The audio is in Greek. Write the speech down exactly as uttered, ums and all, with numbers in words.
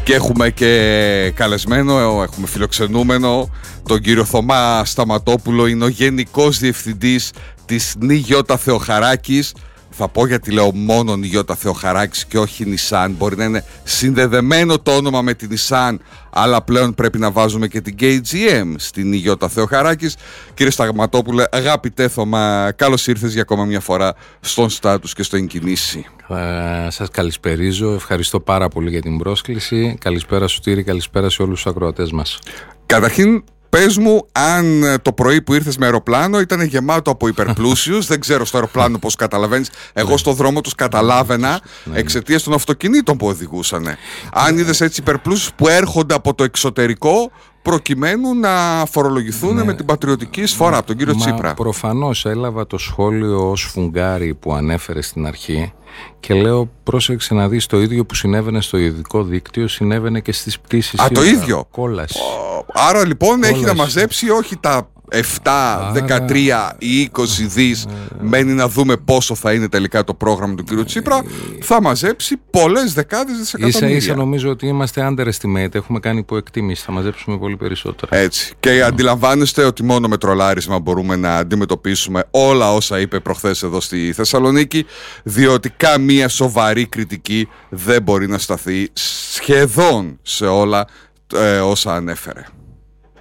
Και έχουμε και καλεσμένο, έχουμε φιλοξενούμενο τον κύριο Θωμά Σταματόπουλο. Είναι ο Γενικός Διευθυντής της Νιγιώτα Θεοχαράκης. Θα πω γιατί λέω μόνο Νιγιώτα Θεοχαράκης και όχι Nissan. Μπορεί να είναι συνδεδεμένο το όνομα με την Nissan, αλλά πλέον πρέπει να βάζουμε και την κέι τζι εμ στην Νιγιώτα Θεοχαράκης. Κύριε Σταματόπουλε, αγαπητέ Θωμά, καλώς ήρθες για ακόμα μια φορά στον Στάτους και στο Εγκινήσει. Ε, σας καλησπερίζω, ευχαριστώ πάρα πολύ για την πρόσκληση. Καλησπέρα Σωτήρη, καλησπέρα σε όλους τους ακροατές μας. Καταρχήν, πες μου αν το πρωί που ήρθες με αεροπλάνο ήταν γεμάτο από υπερπλούσιους. Δεν ξέρω στο αεροπλάνο πώς καταλαβαίνεις. Εγώ στο δρόμο τους καταλάβαινα εξαιτίας των αυτοκινήτων που οδηγούσαν. Αν είδες έτσι υπερπλούσιους που έρχονται από το εξωτερικό προκειμένου να φορολογηθούν ναι. με την πατριωτική εισφορά από τον κύριο Μα Τσίπρα. Προφανώς έλαβα το σχόλιο ως φουγγάρι που ανέφερε στην αρχή και λέω πρόσεξε να δεις, το ίδιο που συνέβαινε στο ειδικό δίκτυο συνέβαινε και στις πτήσεις. Α, το ίδιο. Κόλαση. Άρα λοιπόν Κόλαση. Έχει να μαζέψει όχι τα επτά, Άρα... δεκατρία ή είκοσι δις, ε... μένει να δούμε πόσο θα είναι τελικά το πρόγραμμα του κ. Τσίπρα, ε... θα μαζέψει πολλές δεκάδες δισεκατομμύρια. Ίσα ίσα νομίζω ότι είμαστε underestimate, έχουμε κάνει υποεκτίμηση, θα μαζέψουμε πολύ περισσότερα. Έτσι. Και mm. αντιλαμβάνεστε ότι μόνο με τρολάρισμα μπορούμε να αντιμετωπίσουμε όλα όσα είπε προχθές εδώ στη Θεσσαλονίκη, διότι καμία σοβαρή κριτική δεν μπορεί να σταθεί σχεδόν σε όλα ε, όσα ανέφερε.